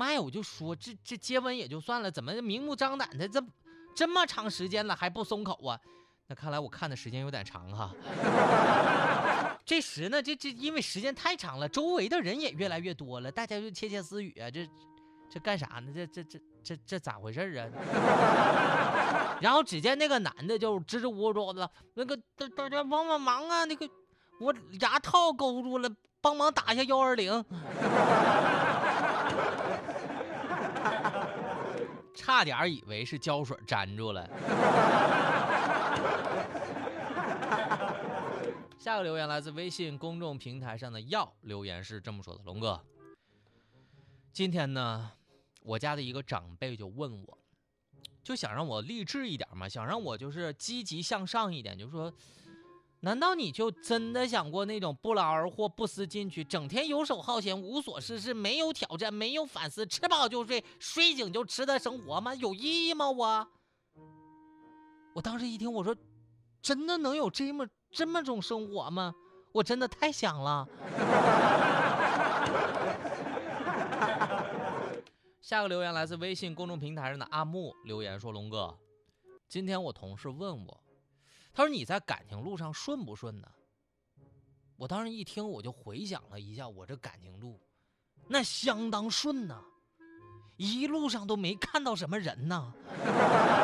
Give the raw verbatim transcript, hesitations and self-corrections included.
妈呀，我就说这这接吻也就算了，怎么明目张胆的这这么长时间了还不松口啊？那看来我看的时间有点长哈。这时呢，这这因为时间太长了，周围的人也越来越多了，大家就窃窃私语啊，这这干啥呢？这这这这这咋回事啊？然后只见那个男的就支支吾吾的，那个大大家帮帮忙啊，那个我牙套勾住了，帮忙打一下幺二零。差点以为是胶水粘住了。下个留言来自微信公众平台上的耀，留言是这么说的：龙哥，今天呢，我家的一个长辈就问我，就想让我励志一点嘛，想让我就是积极向上一点，就说，难道你就真的想过那种不劳而获、不思进取、整天游手好闲、无所事事、没有挑战、没有反思、吃饱就睡、睡醒就吃的生活吗？有意义吗？我，我当时一听，我说，真的能有这么这么种生活吗？我真的太想了。下个留言来自微信公众平台上的阿木，留言说：龙哥，今天我同事问我，他说你在感情路上顺不顺呢？我当时一听，我就回想了一下我这感情路，那相当顺呢，一路上都没看到什么人呢。